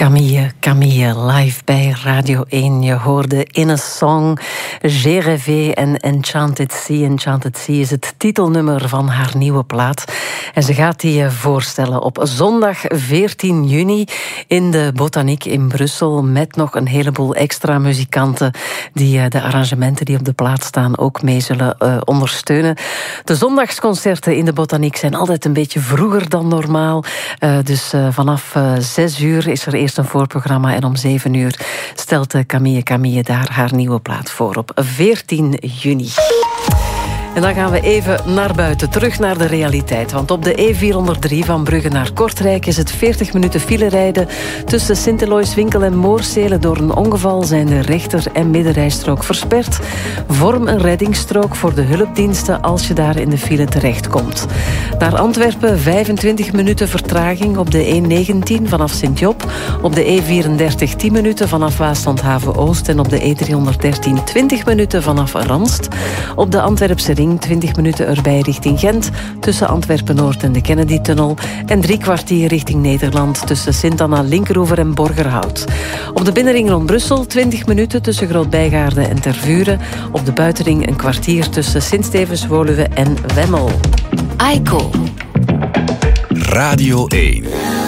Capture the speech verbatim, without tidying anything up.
Camille, Camille, live bij Radio één. Je hoorde In a Song, J'ai rêvé en Enchanted Sea. Enchanted Sea is het titelnummer van haar nieuwe plaat. En ze gaat die voorstellen op zondag veertien juni in de Botaniek in Brussel, met nog een heleboel extra muzikanten die de arrangementen die op de plaat staan ook mee zullen uh, ondersteunen. De zondagsconcerten in de Botaniek zijn altijd een beetje vroeger dan normaal. Uh, dus uh, vanaf uh, zes uur is er eerst een voorprogramma en om zeven uur stelt Camille Camille daar haar nieuwe plaat voor op veertien juni. En dan gaan we even naar buiten, terug naar de realiteit. Want op de E vierhonderddrie van Brugge naar Kortrijk is het veertig minuten file rijden. Tussen Sint-Eloiswinkel en Moorsele door een ongeval zijn de rechter- en middenrijstrook versperd. Vorm een reddingsstrook voor de hulpdiensten als je daar in de file terechtkomt. Naar Antwerpen vijfentwintig minuten vertraging op de E negentien vanaf Sint-Job. Op de E vierendertig tien minuten vanaf Waaslandhaven-Oost. En op de E driehonderddertien twintig minuten vanaf Ranst. Op de Antwerpse ring twintig minuten erbij richting Gent, tussen Antwerpen-Noord en de Kennedy-tunnel, en drie kwartier richting Nederland tussen Sint-Anna, Linkeroever en Borgerhout. Op de binnenring rond Brussel twintig minuten tussen Groot-Bijgaarde en Tervuren. Op de buitenring een kwartier tussen Sint-Stevens, Woluwe en Wemmel. Aiko. Radio één.